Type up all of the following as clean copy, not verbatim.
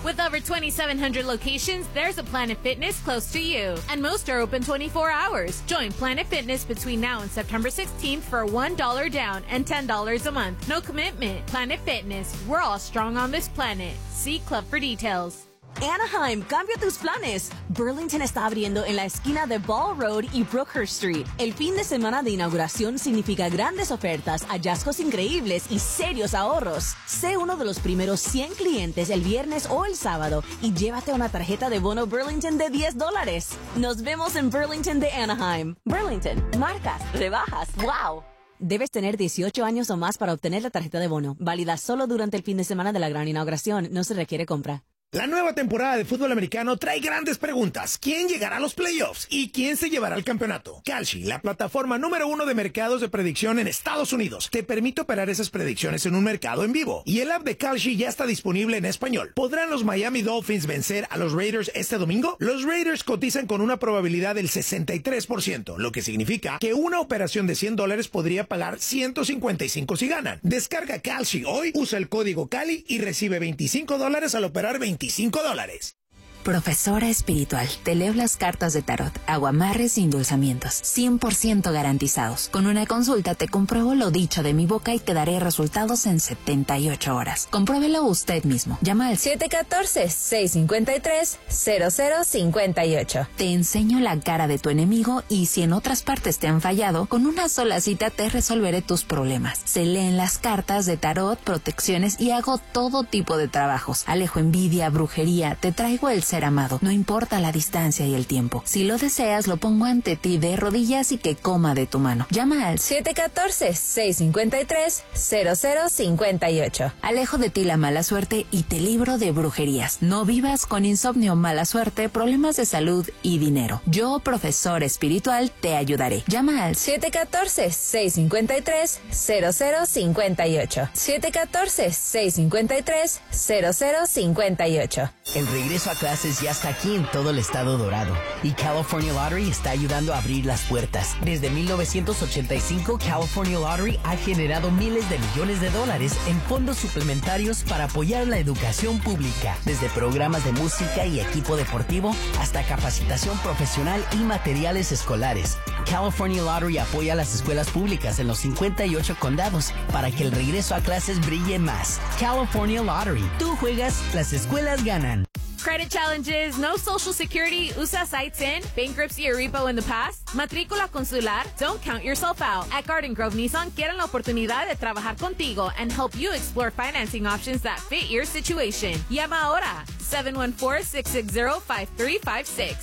With over 2,700 locations, there's a Planet Fitness close to you. And most are open 24 hours. Join Planet Fitness between now and September 16th for $1 down and $10 a month. No commitment. Planet Fitness. We're all strong on this planet. See Club for details. Anaheim, cambia tus planes. Burlington está abriendo en la esquina de Ball Road y Brookhurst Street. El fin de semana de inauguración significa grandes ofertas, hallazgos increíbles y serios ahorros. Sé uno de los primeros 100 clientes el viernes o el sábado y llévate una tarjeta de bono Burlington de $10. Nos vemos en Burlington de Anaheim. Burlington, marcas, rebajas, wow. Debes tener 18 años o más para obtener la tarjeta de bono. Válida solo durante el fin de semana de la gran inauguración. No se requiere compra. La nueva temporada de fútbol americano trae grandes preguntas. ¿Quién llegará a los playoffs? ¿Y quién se llevará el campeonato? Kalshi, la plataforma número 1 de mercados de predicción en Estados Unidos, te permite operar esas predicciones en un mercado en vivo. Y el app de Kalshi ya está disponible en español. ¿Podrán los Miami Dolphins vencer a los Raiders este domingo? Los Raiders cotizan con una probabilidad del 63%, lo que significa que una operación de $100 podría pagar 155 si ganan. Descarga Kalshi hoy, usa el código CALI y recibe $25 al operar $25. Profesora espiritual, te leo las cartas de tarot, aguamarres y endulzamientos, 100% garantizados. Con una consulta te compruebo lo dicho de mi boca y te daré resultados en 78 horas. Compruébelo usted mismo. Llama al 714-653-0058. Te enseño la cara de tu enemigo y si en otras partes te han fallado, con una sola cita te resolveré tus problemas. Se leen las cartas de tarot, protecciones y hago todo tipo de trabajos. Alejo envidia, brujería, te traigo el ser amado, no importa la distancia y el tiempo. Si lo deseas, lo pongo ante ti de rodillas y que coma de tu mano. Llama al 714-653-0058. Alejo de ti la mala suerte y te libro de brujerías. No vivas con insomnio, mala suerte, problemas de salud y dinero. Yo, profesor espiritual, te ayudaré. Llama al 714-653-0058. 714-653-0058. El regreso a clases ya está aquí en todo el estado Dorado y California Lottery está ayudando a abrir las puertas. Desde 1985, California Lottery ha generado miles de millones de dólares en fondos suplementarios para apoyar la educación pública, desde programas de música y equipo deportivo hasta capacitación profesional y materiales escolares. California Lottery apoya a las escuelas públicas en los 58 condados para que el regreso a clases brille más. California Lottery. Tú juegas, las escuelas ganan. Credit challenges, no social security, USA sites in, bankruptcy or repo in the past, matrícula consular, don't count yourself out. At Garden Grove Nissan quieren la oportunidad de trabajar contigo and help you explore financing options that fit your situation. Llama ahora, 714-660-5356,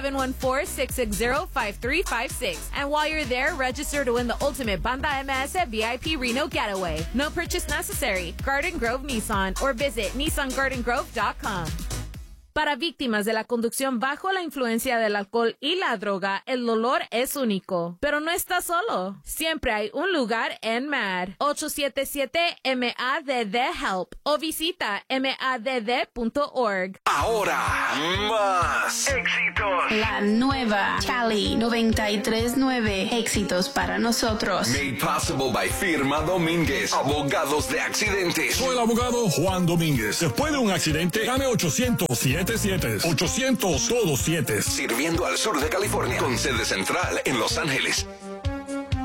714-660-5356. And while you're there, register to win the ultimate Banda MS VIP Reno getaway. No purchase necessary. Garden Grove Nissan or visit NissanGardenGrove.com. Para víctimas de la conducción bajo la influencia del alcohol y la droga, el dolor es único. Pero no estás solo. Siempre hay un lugar en MADD. 877-MADD-HELP o visita madd.org. Ahora, más éxitos. La nueva Cali 93.9. Éxitos para nosotros. Made possible by Firma Domínguez, abogados de accidentes. Soy el abogado Juan Domínguez. Después de un accidente, llame 800-777. 800 todos 7. Sirviendo al sur de California, con sede central en Los Ángeles.